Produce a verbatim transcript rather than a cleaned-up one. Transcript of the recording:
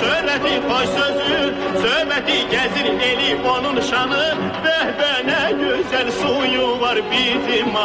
öğretti hoş sözü, söhbeti gezir eli onun şanı. Ve be ne güzel suyu var bizim